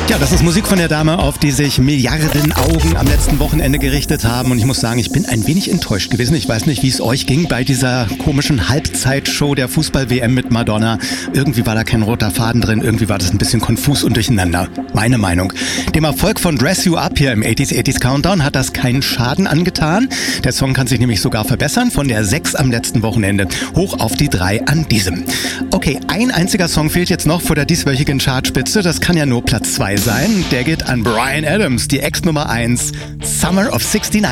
Ja, das ist Musik von der Dame, auf die sich Milliarden Augen am letzten Wochenende gerichtet haben. Und ich muss sagen, ich bin ein wenig enttäuscht gewesen. Ich weiß nicht, wie es euch ging bei dieser komischen Halbzeitshow der Fußball-WM mit Madonna. Irgendwie war da kein roter Faden drin. Irgendwie war das ein bisschen konfus und durcheinander. Meine Meinung. Dem Erfolg von Dress You Up hier im 80s Countdown hat das keinen Schaden angetan. Der Song kann sich nämlich sogar verbessern. Von der 6 am letzten Wochenende hoch auf die 3 an diesem. Okay, ein einziger Song fehlt jetzt noch vor der dieswöchigen Chartspitze. Das kann ja nur Platz 2 sein. Der geht an Bryan Adams, die Ex-Nummer 1, Summer of '69.